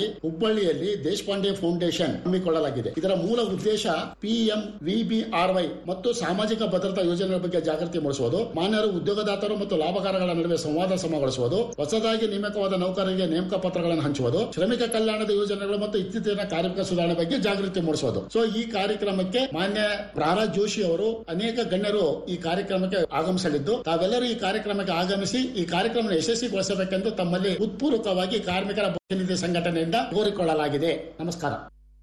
ಭಾಗವಾಗಿ ಹುಬ್ಬಳ್ಳಿಯಲ್ಲಿ ದೇಶಪಾಂಡೆ ಫೌಂಡೇಶನ್ ಹಮ್ಮಿಕೊಳ್ಳಲಾಗಿದೆ. ಇದರ ಮೂಲ ಉದ್ದೇಶ PMVBRY ಮತ್ತು ಸಾಮಾಜಿಕ ಭದ್ರತಾ ಯೋಜನೆಗಳ ಬಗ್ಗೆ ಜಾಗೃತಿ ಮೂಡಿಸುವುದು, ಮಾನ್ಯರು, ಉದ್ಯೋಗದಾತರು ಮತ್ತು ಲಾಭಕಾರಗಳ ನಡುವೆ ಸಂವಾದ ಸಮಗೊಳಿಸುವುದು, ಹೊಸದಾಗಿ ನೇಮಕವಾದ ನೌಕರರಿಗೆ ನೇಮಕ ಪತ್ರಗಳನ್ನು ಹಂಚುವುದು, ಶ್ರಮಿಕ ಕಲ್ಯಾಣದ ಯೋಜನೆಗಳು ಮತ್ತು ಇತ್ತೀಚಿನ ಕಾರ್ಮಿಕ ಸುಧಾರಣೆ ಬಗ್ಗೆ ಜಾಗೃತಿ ಮೂಡಿಸುವುದು. ಸೊ ಈ ಕಾರ್ಯಕ್ರಮಕ್ಕೆ ಮಾನ್ಯ ಪ್ರಹ್ಲಾದ್ ಜೋಶಿ ಅವರು ಅನೇಕ ಗಣ್ಯರು ಈ ಕಾರ್ಯಕ್ರಮಕ್ಕೆ ಆಗಮಿಸಲಿದ್ದು, ತಾವೆಲ್ಲರೂ ಈ ಕಾರ್ಯಕ್ರಮಕ್ಕೆ ಆಗಮಿಸಿ ಈ ಕಾರ್ಯಕ್ರಮ ಯಶಸ್ವಿಗೊಳಿಸಬೇಕೆಂದು ತಮ್ಮಲ್ಲಿ ಉತ್ಪೂರ್ವಕವಾಗಿ ಕಾರ್ಮಿಕರ ಪ್ರತಿನಿಧಿ ಸಂಘಟನೆಯಿಂದ ಕೋರಿಕೊಳ್ಳಲಾಗಿದೆ. ನಮಸ್ಕಾರ.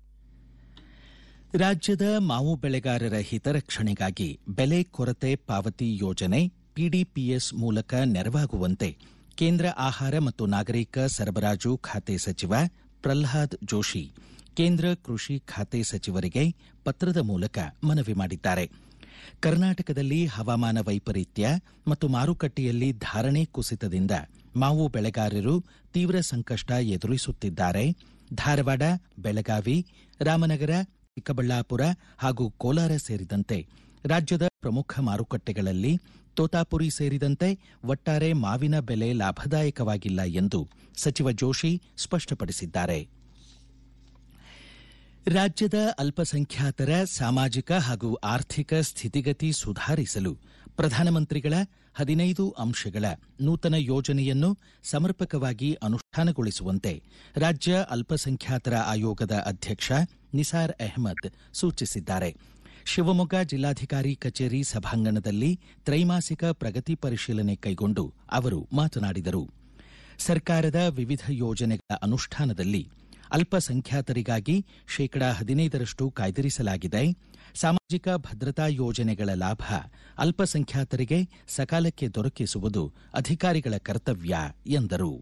ರಾಜ್ಯದ ಮಾವು ಬೆಳೆಗಾರರ ಹಿತರಕ್ಷಣೆಗಾಗಿ ಬೆಲೆ ಕೊರತೆ ಪಾವತಿ ಯೋಜನೆ PDPS ಮೂಲಕ ನೆರವಾಗುವಂತೆ ಕೇಂದ್ರ ಆಹಾರ ಮತ್ತು ನಾಗರಿಕ ಸರಬರಾಜು ಖಾತೆ ಸಚಿವ ಪ್ರಹ್ಲಾದ್ ಜೋಶಿ ಕೇಂದ್ರ ಕೃಷಿ ಖಾತೆ ಸಚಿವರಿಗೆ ಪತ್ರದ ಮೂಲಕ ಮನವಿ ಮಾಡಿದ್ದಾರೆ. ಕರ್ನಾಟಕದಲ್ಲಿ ಹವಾಮಾನ ವೈಪರೀತ್ಯ ಮತ್ತು ಮಾರುಕಟ್ಟೆಯಲ್ಲಿ ಧಾರಣೆ ಕುಸಿತದಿಂದ ಮಾವು ಬೆಳೆಗಾರರು ತೀವ್ರ ಸಂಕಷ್ಟ ಎದುರಿಸುತ್ತಿದ್ದಾರೆ. ಧಾರವಾಡ, ಬೆಳಗಾವಿ, ರಾಮನಗರ, ಚಿಕ್ಕಬಳ್ಳಾಪುರ ಹಾಗೂ ಕೋಲಾರ ಸೇರಿದಂತೆ ರಾಜ್ಯದ ಪ್ರಮುಖ ಮಾರುಕಟ್ಟೆಗಳಲ್ಲಿ ತೋತಾಪುರಿ ಸೇರಿದಂತೆ ಒಟ್ಟಾರೆ ಮಾವಿನ ಬೆಲೆ ಲಾಭದಾಯಕವಾಗಿಲ್ಲ ಎಂದು ಸಚಿವ ಜೋಶಿ ಸ್ಪಷ್ಟಪಡಿಸಿದ್ದಾರೆ. ರಾಜ್ಯದ ಅಲ್ಪಸಂಖ್ಯಾತರ ಸಾಮಾಜಿಕ ಹಾಗೂ ಆರ್ಥಿಕ ಸ್ಥಿತಿಗತಿ ಸುಧಾರಿಸಲು ಪ್ರಧಾನಮಂತ್ರಿಗಳ 15 ಅಂಶಗಳ ನೂತನ ಯೋಜನೆಯನ್ನು ಸಮರ್ಪಕವಾಗಿ ಅನುಷ್ಠಾನಗೊಳಿಸುವಂತೆ ರಾಜ್ಯ ಅಲ್ಪಸಂಖ್ಯಾತರ ಆಯೋಗದ ಅಧ್ಯಕ್ಷ ನಿಸಾರ್ ಅಹ್ಮದ್ ಸೂಚಿಸಿದ್ದಾರೆ. ಶಿವಮೊಗ್ಗ ಜಿಲ್ಲಾಧಿಕಾರಿ ಕಚೇರಿ ಸಭಾಂಗಣದಲ್ಲಿ ತ್ರೈಮಾಸಿಕ ಪ್ರಗತಿ ಪರಿಶೀಲನೆ ಕೈಗೊಂಡು ಅವರು ಮಾತನಾಡಿದರು. ಸರ್ಕಾರದ ವಿವಿಧ ಯೋಜನೆಗಳ ಅನುಷ್ಠಾನದಲ್ಲಿ ಅಲ್ಪಸಂಖ್ಯಾತರಿಗಾಗಿ 15% ಕಾಯ್ದಿರಿಸಲಾಗಿದೆ. ಸಾಮಾಜಿಕ ಭದ್ರತಾ ಯೋಜನೆಗಳ ಲಾಭ ಅಲ್ಪಸಂಖ್ಯಾತರಿಗೆ ಸಕಾಲಕ್ಕೆ ದೊರಕಿಸುವುದು ಅಧಿಕಾರಿಗಳ ಕರ್ತವ್ಯ ಎಂದರು.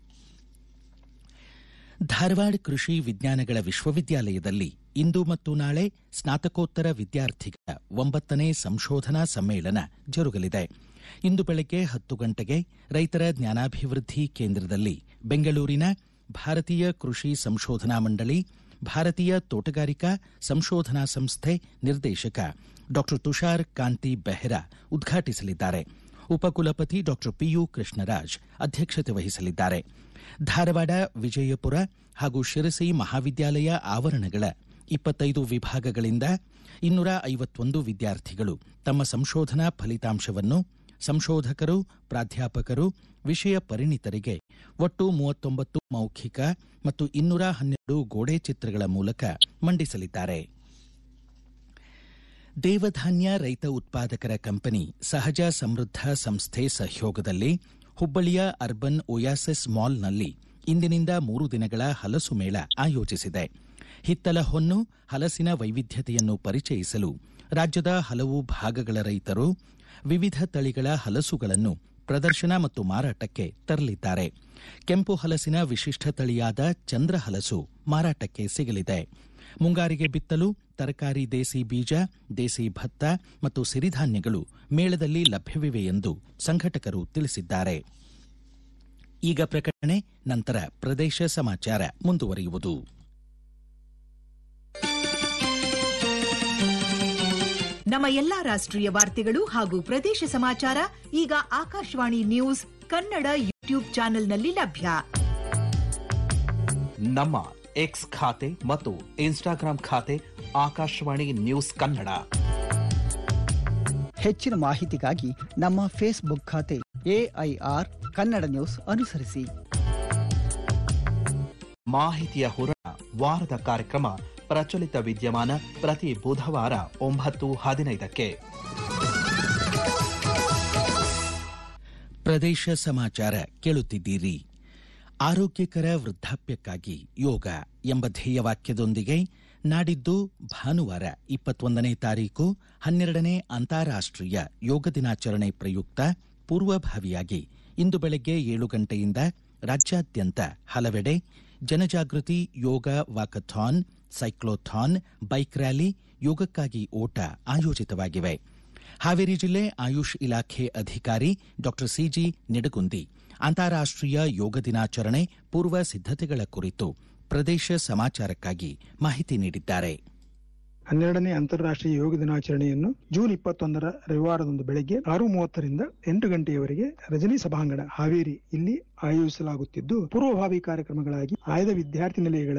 ಧಾರವಾಡ ಕೃಷಿ ವಿಜ್ಞಾನಗಳ ವಿಶ್ವವಿದ್ಯಾಲಯದಲ್ಲಿ ಇಂದು ಮತ್ತು ನಾಳೆ ಸ್ನಾತಕೋತ್ತರ ವಿದ್ಯಾರ್ಥಿಗಳ 9ನೇ ಸಂಶೋಧನಾ ಸಮ್ಮೇಳನ ಜರುಗಲಿದೆ. ಇಂದು ಬೆಳಗ್ಗೆ 10 ಗಂಟೆಗೆ ರೈತರ ಜ್ಞಾನಾಭಿವೃದ್ಧಿ ಕೇಂದ್ರದಲ್ಲಿ ಬೆಂಗಳೂರಿನ ಭಾರತೀಯ ಕೃಷಿ ಸಂಶೋಧನಾ ಮಂಡಳಿ, ಭಾರತೀಯ ತೋಟಗಾರಿಕಾ ಸಂಶೋಧನಾ ಸಂಸ್ಥೆ ನಿರ್ದೇಶಕ ಡಾ ತುಷಾರ್ ಕಾಂತಿ ಬೆಹ್ರಾ ಉದ್ಘಾಟಿಸಲಿದ್ದಾರೆ. ಉಪಕುಲಪತಿ ಡಾ PU ಕೃಷ್ಣರಾಜ್ ಅಧ್ಯಕ್ಷತೆ ವಹಿಸಲಿದ್ದಾರೆ. ಧಾರವಾಡ, ವಿಜಯಪುರ ಹಾಗೂ ಶಿರಸಿ ಮಹಾವಿದ್ಯಾಲಯ ಆವರಣಗಳ 25 ವಿಭಾಗಗಳಿಂದ 251 ವಿದ್ಯಾರ್ಥಿಗಳು ತಮ್ಮ ಸಂಶೋಧನಾ ಫಲಿತಾಂಶವನ್ನು ಸಂಶೋಧಕರು, ಪ್ರಾಧ್ಯಾಪಕರು, ವಿಷಯ ಪರಿಣಿತರಿಗೆ ಒಟ್ಟು 39 ಮೌಖಿಕ ಮತ್ತು 212 ಗೋಡೆ ಚಿತ್ರಗಳ ಮೂಲಕ ಮಂಡಿಸಲಿದ್ದಾರೆ. ದೇವಧಾನ್ಯ ರೈತ ಉತ್ಪಾದಕರ ಕಂಪನಿ ಸಹಜ ಸಮೃದ್ಧ ಸಂಸ್ಥೆ ಸಹಯೋಗದಲ್ಲಿ ಹುಬ್ಬಳ್ಳಿಯ ಅರ್ಬನ್ ಒಯಾಸಿಸ್ ಮಾಲ್ನಲ್ಲಿ ಇಂದಿನಿಂದ 3 ದಿನಗಳ ಹಲಸು ಮೇಳ ಆಯೋಜಿಸಿದೆ. ಹಿತ್ತಲ ಹೊನ್ನು, ಹಲಸಿನ ವೈವಿಧ್ಯತೆಯನ್ನು ಪರಿಚಯಿಸಲು ರಾಜ್ಯದ ಹಲವು ಭಾಗಗಳ ರೈತರು ವಿವಿಧ ತಳಿಗಳ ಹಲಸುಗಳನ್ನು ಪ್ರದರ್ಶನ ಮತ್ತು ಮಾರಾಟಕ್ಕೆ ತರಲಿದ್ದಾರೆ. ಕೆಂಪು ಹಲಸಿನ ವಿಶಿಷ್ಟ ತಳಿಯಾದ ಚಂದ್ರ ಹಲಸು ಮಾರಾಟಕ್ಕೆ ಸಿಗಲಿದೆ. ಮುಂಗಾರಿಗೆ ಬಿತ್ತಲು ತರಕಾರಿ, ದೇಸಿ ಬೀಜ, ದೇಸಿ ಭತ್ತ ಮತ್ತು ಸಿರಿಧಾನ್ಯಗಳು ಮೇಳದಲ್ಲಿ ಲಭ್ಯವಿವೆ ಎಂದು ಸಂಘಟಕರು ತಿಳಿಸಿದ್ದಾರೆ. ಈಗ ಪ್ರಕಟಣೆ, ನಂತರ ಪ್ರದೇಶ ಸಮಾಚಾರ ಮುಂದುವರಿಯುವುದು. ನಮ್ಮ ಎಲ್ಲಾ ರಾಷ್ಟ್ರೀಯ ವಾರ್ತೆಗಳು ಹಾಗೂ ಪ್ರದೇಶ ಸಮಾಚಾರ ಈಗ ಆಕಾಶವಾಣಿ ನ್ಯೂಸ್ ಕನ್ನಡ ಯೂಟ್ಯೂಬ್ ಚಾನೆಲ್ನಲ್ಲಿ ಲಭ್ಯ. ನಮ್ಮ ಎಕ್ಸ್ ಖಾತೆ ಮತ್ತು ಇನ್ಸ್ಟಾಗ್ರಾಂ ಖಾತೆ ಆಕಾಶವಾಣಿ ನ್ಯೂಸ್ ಕನ್ನಡ. ಹೆಚ್ಚಿನ ಮಾಹಿತಿಗಾಗಿ ನಮ್ಮ ಫೇಸ್ಬುಕ್ ಖಾತೆ AIR ಕನ್ನಡ ನ್ಯೂಸ್ ಅನುಸರಿಸಿ. ಮಾಹಿತಿಯ ಹೊರ ವಾರದ ಕಾರ್ಯಕ್ರಮ ಪ್ರಚಲಿತ ವಿದ್ಯಮಾನ ಪ್ರತಿ ಬುಧವಾರ 9:15ಕ್ಕೆ. ಪ್ರದೇಶ ಸಮಾಚಾರ ಕೇಳುತ್ತಿದ್ದೀರಿ. ಆರೋಗ್ಯಕರ ವೃದ್ಧಾಪ್ಯಕ್ಕಾಗಿ ಯೋಗ ಎಂಬ ಧ್ಯೇಯವಾಕ್ಯದೊಂದಿಗೆ ನಾಡಿದ್ದು ಭಾನುವಾರ 21ನೇ ತಾರೀಕು 12ನೇ ಅಂತಾರಾಷ್ಟ್ರೀಯ ಯೋಗ ದಿನಾಚರಣೆ ಪ್ರಯುಕ್ತ ಪೂರ್ವಭಾವಿಯಾಗಿ ಇಂದು ಬೆಳಗ್ಗೆ 7 ಗಂಟೆಯಿಂದ ರಾಜ್ಯಾದ್ಯಂತ ಹಲವೆಡೆ ಜನಜಾಗೃತಿ ಯೋಗ ವಾಕಥಾನ್, ಸೈಕ್ಲೋಥಾನ್, ಬೈಕ್ ರ್ಯಾಲಿ, ಯೋಗಕ್ಕಾಗಿ ಓಟ ಆಯೋಜಿತವಾಗಿವೆ. ಹಾವೇರಿ ಜಿಲ್ಲೆ ಆಯುಷ್ ಇಲಾಖೆ ಅಧಿಕಾರಿ ಡಾ CG ನಿಡಗುಂದಿ ಅಂತಾರಾಷ್ಟ್ರೀಯ ಯೋಗ ದಿನಾಚರಣೆ ಪೂರ್ವ ಸಿದ್ಧತೆಗಳ ಕುರಿತು ಪ್ರದೇಶ ಸಮಾಚಾರಕ್ಕಾಗಿ ಮಾಹಿತಿ ನೀಡಿದ್ದಾರೆ. 12ನೇ ಅಂತಾರಾಷ್ಟ್ರೀಯ ಯೋಗ ದಿನಾಚರಣೆಯನ್ನು ಜೂನ್ 21ರ ರವಿವಾರದಂದು ಬೆಳಗ್ಗೆ 6:30ರಿಂದ 8 ಗಂಟೆಯವರೆಗೆ ರಜನಿ ಸಭಾಂಗಣ ಹಾವೇರಿ ಇಲ್ಲಿ ಆಯೋಜಿಸಲಾಗುತ್ತಿದ್ದು, ಪೂರ್ವಭಾವಿ ಕಾರ್ಯಕ್ರಮಗಳಾಗಿ ಆಯ್ದ ವಿದ್ಯಾರ್ಥಿ ನಿಲಯಗಳ